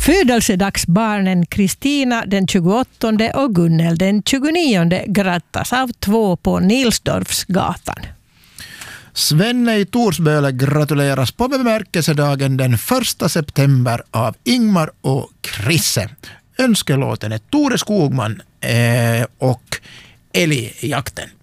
Födelsedagsbarnen Kristina den 28 och Gunnel den 29 grattas av 2 på Nilsdorfsgatan. Svenne i Torsböle gratuleras på bemärkelsedagen den 1 september av Ingmar och Krisse. Önskelåten är Tore Skogman och Älgjakten.